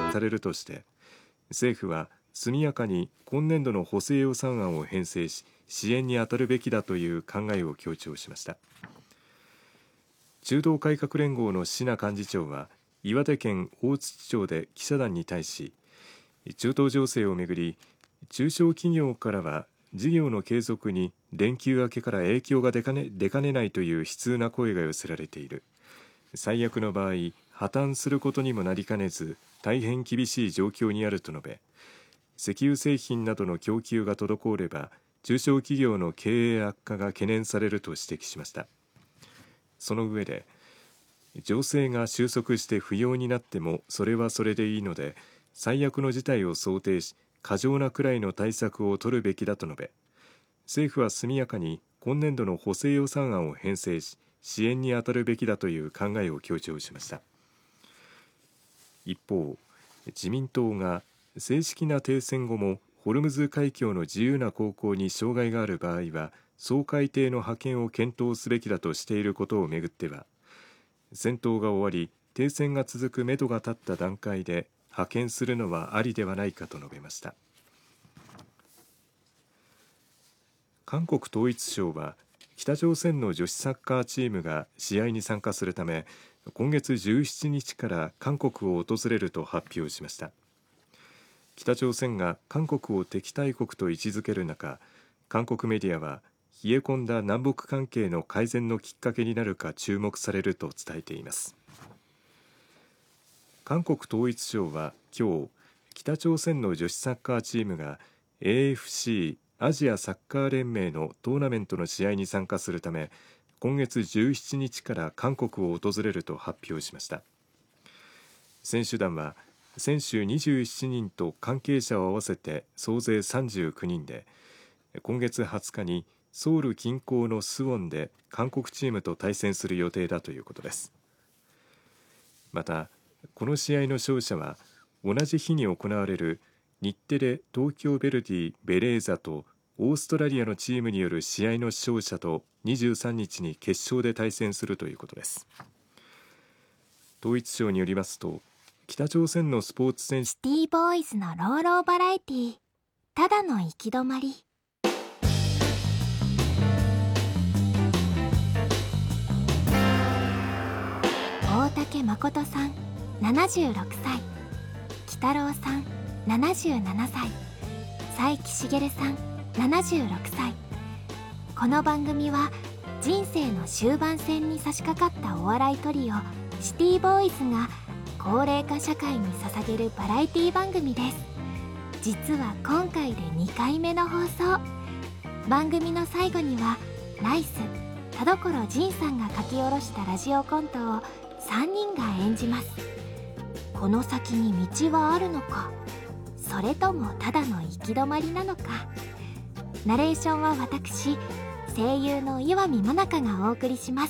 されるとして、政府は速やかに今年度の補正予算案を編成し支援に当たるべきだという考えを強調しました。中道改革連合の椎名幹事長は岩手県大槌町で記者団に対し、中東情勢をめぐり中小企業からは事業の継続に連休明けから影響が出かねないという悲痛な声が寄せられている。最悪の場合破綻することにもなりかねず大変厳しい状況にあると述べ、石油製品などの供給が滞れば中小企業の経営悪化が懸念されると指摘しました。その上で、情勢が収束して不要になってもそれはそれでいいので、最悪の事態を想定し過剰なくらいの対策を取るべきだと述べ、政府は速やかに今年度の補正予算案を編成し支援に当たるべきだという考えを強調しました。一方、自民党が正式な停戦後もホルムズ海峡の自由な航行に障害がある場合は掃海艇の派遣を検討すべきだとしていることをめぐっては、戦闘が終わり停戦が続くめどが立った段階で派遣するのはありではないかと述べました。韓国統一省は北朝鮮の女子サッカーチームが試合に参加するため今月17日から韓国を訪れると発表しました。北朝鮮が韓国を敵対国と位置づける中、韓国メディアは冷え込んだ南北関係の改善のきっかけになるか注目されると伝えています。韓国統一省は今日、北朝鮮の女子サッカーチームが AFC アジアサッカー連盟のトーナメントの試合に参加するため今月17日から韓国を訪れると発表しました。選手団は選手27人と関係者を合わせて総勢39人で、今月20日にソウル近郊のスウォンで韓国チームと対戦する予定だということです。またこの試合の勝者は同じ日に行われる日テレ東京ヴェルディベレーザとオーストラリアのチームによる試合の勝者と23日に決勝で対戦するということです。統一省によりますと、北朝鮮のスポーツ選手シティボーイズのローローバラエティー、ただの行き止まり。大竹誠さん76歳、喜多郎さん77歳、斉木茂さん76歳。この番組は人生の終盤戦に差し掛かったお笑いトリオシティボーイズが高齢化社会に捧げるバラエティ番組です。実は今回で2回目の放送。番組の最後にはライス田所仁さんが書き下ろしたラジオコントを3人が演じます。この先に道はあるのか、それともただの行き止まりなのか。ナレーションは私、声優の岩見真中がお送りします。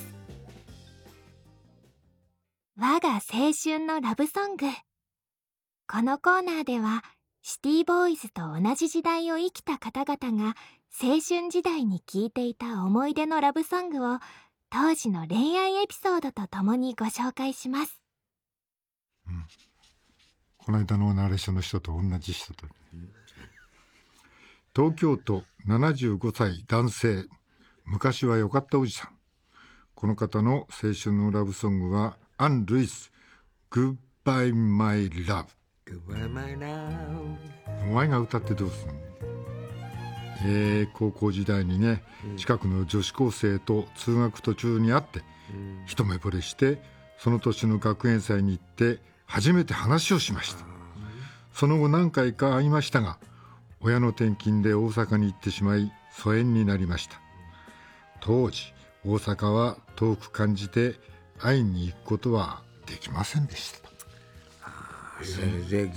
我が青春のラブソング。このコーナーではシティボーイズと同じ時代を生きた方々が青春時代に聴いていた思い出のラブソングを当時の恋愛エピソードとともにご紹介します。 この間のナレーションの人と同じ人と。東京都75歳男性、昔は良かったおじさん。この方の青春のラブソングはアン・ルイス、Goodbye My Love。 お前が歌ってどうするの。高校時代にね、近くの女子高生と通学途中に会って一目惚れして、その年の学園祭に行って初めて話をしました。その後何回か会いましたが、親の転勤で大阪に行ってしまい疎遠になりました。当時大阪は遠く感じて会いに行くことはできませんでした。 それで